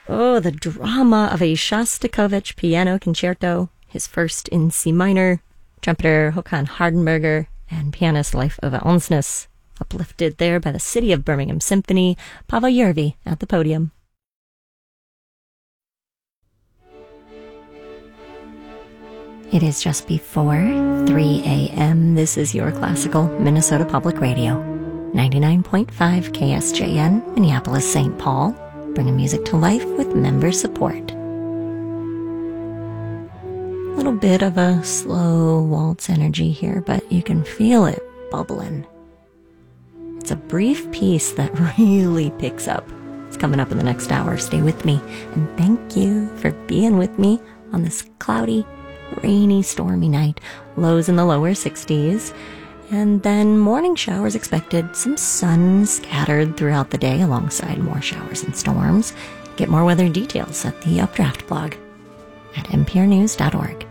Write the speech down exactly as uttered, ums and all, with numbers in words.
Oh, the drama of a Shostakovich piano concerto, his first in C minor, trumpeter Håkan Hardenberger, and pianist Leif Ove Alnsness, uplifted there by the City of Birmingham Symphony, Paavo Järvi at the podium. It is just before three a.m. This is your classical Minnesota Public Radio, ninety-nine point five K S J N, Minneapolis, Saint Paul, bringing music to life with member support. A little bit of a slow waltz energy here, but you can feel it bubbling. It's a brief piece that really picks up. It's coming up in the next hour. Stay with me, and thank you for being with me on this cloudy, rainy, stormy night. Lows in the lower sixties, and then morning showers expected. Some sun scattered throughout the day alongside more showers and storms. Get more weather details at the Updraft blog at n p r news dot org.